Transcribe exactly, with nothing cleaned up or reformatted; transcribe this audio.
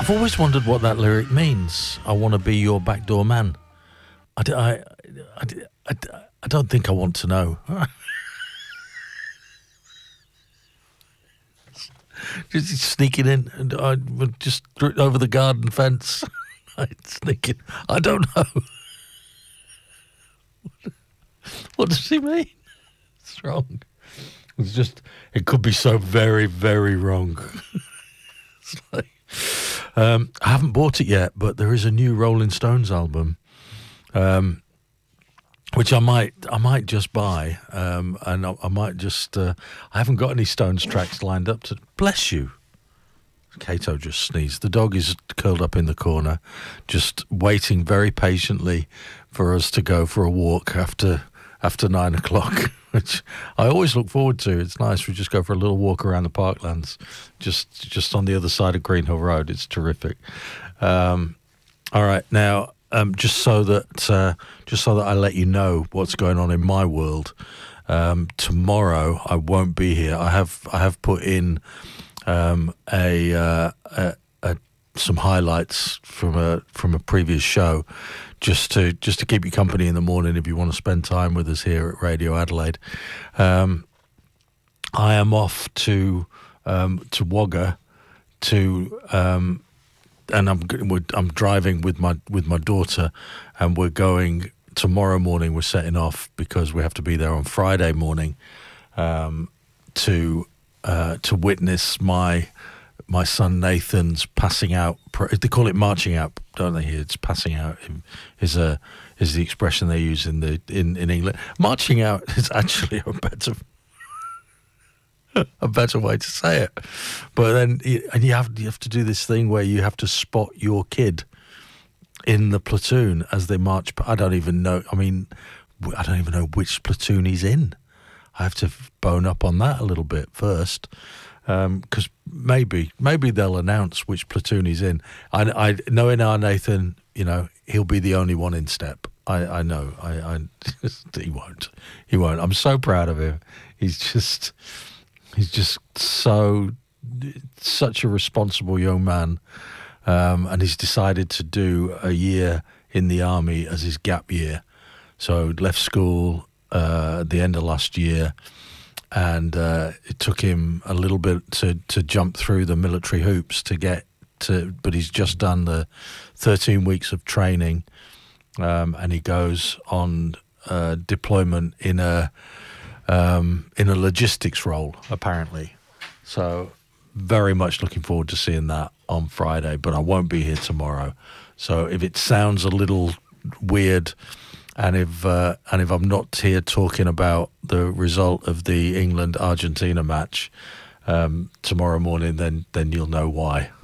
I've always wondered what that lyric means. I want to be your backdoor man. I, d- I, I, d- I, d- I don't think I want to know. Just sneaking in, and I would just over the garden fence. Sneaking. I don't know. What does he mean? It's wrong. It's just. It could be so very, very wrong. It's like, um, I haven't bought it yet, but there is a new Rolling Stones album, um, which I might, I might just buy, um, and I, I might just. Uh, I haven't got any Stones tracks lined up to. Bless you. Kato just sneezed. The dog is curled up in the corner, just waiting very patiently for us to go for a walk after after nine o'clock, which I always look forward to. It's nice. We just go for a little walk around the parklands, just just on the other side of Green Hill Road. It's terrific. Um, all right, now um, just so that uh, just so that I let you know what's going on in my world. Um, tomorrow I won't be here. I have I have put in. Um, a, uh, a, a some highlights from a from a previous show, just to just to keep you company in the morning if you want to spend time with us here at Radio Adelaide. Um, I am off to um, to Wagga to um, and I'm I'm driving with my with my daughter, and we're going tomorrow morning. We're setting off because we have to be there on Friday morning um, to. Uh, to witness my my son Nathan's passing out. They call it marching out, don't they? Here, it's passing out. Is a is the expression they use in the in, in England. Marching out is actually a better a better way to say it. But then and you have you have to do this thing where you have to spot your kid in the platoon as they march. I don't even know. I mean, I don't even know which platoon he's in. I have to bone up on that a little bit first, because um, maybe maybe they'll announce which platoon he's in. I, I knowing our Nathan, you know, he'll be the only one in step. I, I know. I, I he won't. He won't. I'm so proud of him. He's just he's just so such a responsible young man, um, and he's decided to do a year in the army as his gap year. So left school. Uh, at the end of last year, and uh, it took him a little bit to, to jump through the military hoops to get to, but he's just done the thirteen weeks of training, um, and he goes on uh, deployment in a um, in a logistics role apparently. So very much looking forward to seeing that on Friday, but I won't be here tomorrow. So if it sounds a little weird. And if uh, and if I'm not here talking about the result of the England-Argentina match um, tomorrow morning, then then you'll know why.